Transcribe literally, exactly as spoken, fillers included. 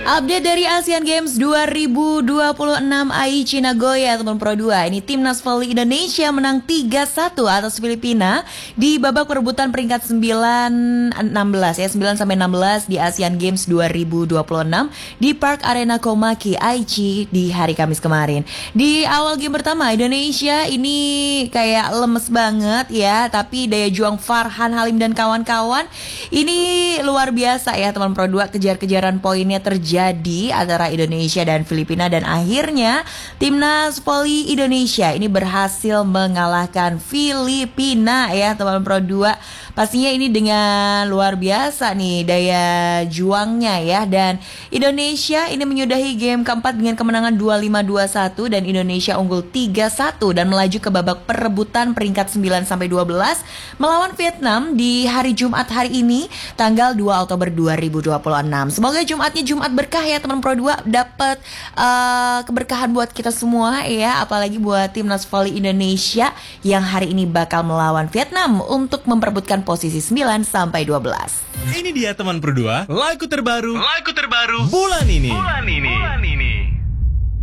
Update dari Asian Games dua ribu dua puluh enam Aichi Nagoya teman Pro dua. Ini timnas voli Indonesia menang tiga satu atas Filipina di babak perebutan peringkat sembilan enam belas ya, sembilan sampai enam belas di Asian Games dua ribu dua puluh enam di Park Arena Komaki Aichi di hari Kamis kemarin. Di awal game pertama Indonesia ini kayak lemes banget ya, tapi daya juang Farhan Halim dan kawan-kawan ini luar biasa ya teman Pro dua. Kejar-kejaran poinnya terjadi jadi antara Indonesia dan Filipina, dan akhirnya timnas voli Indonesia ini berhasil mengalahkan Filipina ya teman Pro dua. Pastinya ini dengan luar biasa nih daya juangnya ya, dan Indonesia ini menyudahi game keempat dengan kemenangan dua puluh lima dua puluh satu dan Indonesia unggul tiga satu dan melaju ke babak perebutan peringkat sembilan sampai dua belas melawan Vietnam di hari Jumat hari ini tanggal dua Oktober dua ribu dua puluh enam. Semoga Jumatnya Jumat berkah ya teman Pro dua, dapat uh, keberkahan buat kita semua ya, apalagi buat timnas voli Indonesia yang hari ini bakal melawan Vietnam untuk memperebutkan posisi sembilan sampai dua belas. Ini dia teman Pro dua, lagu terbaru, lagu terbaru bulan ini. Bulan ini. Bulan ini.